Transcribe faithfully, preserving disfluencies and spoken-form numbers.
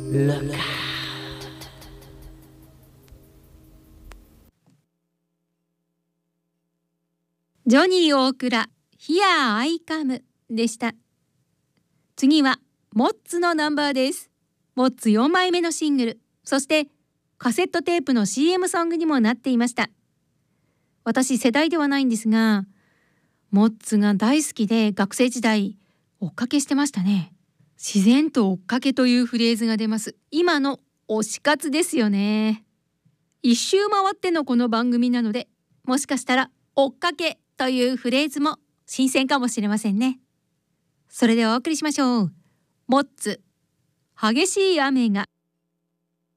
Look out. ジョニー大倉 Here I come でした。次はモッツのナンバーです。モッツよんまいめのシングル、そしてカセットテープの シーエム ソングにもなっていました。私世代ではないんですが、モッツが大好きで学生時代追っかけしてましたね。自然と追っかけというフレーズが出ます。今の推し活ですよね。一周回ってのこの番組なので、もしかしたら追っかけというフレーズも新鮮かもしれませんね。それではお送りしましょう。モッツ、激しい雨が